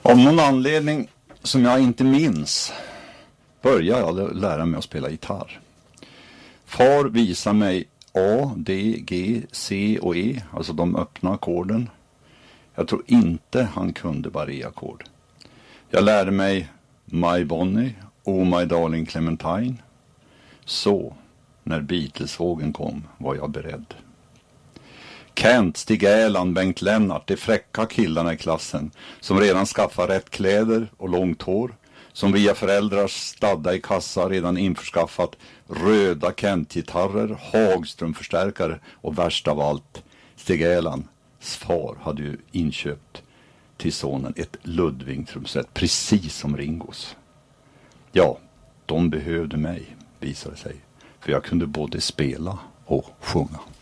Av någon anledning som jag inte minns började jag lära mig att spela gitarr. Far visade mig A, D, G, C och E, alltså de öppna ackorden. Jag tror inte han kunde bara E-ackord. Jag lärde mig My Bonnie, Oh My Darling Clementine. Så, när Beatlesvågen kom var jag beredd. Kent, Stig Erland, Bengt Lennart, de fräcka killarna i klassen som redan skaffat rätt kläder och långt hår, som via föräldrars stadda i kassa redan införskaffat röda Kent-gitarrer, Hagström-förstärkare och värst av allt, Stig Erlands far hade ju inköpt till sonen ett Ludwig-trumset precis som Ringos. Ja, de behövde mig, visade sig, för jag kunde både spela och sjunga.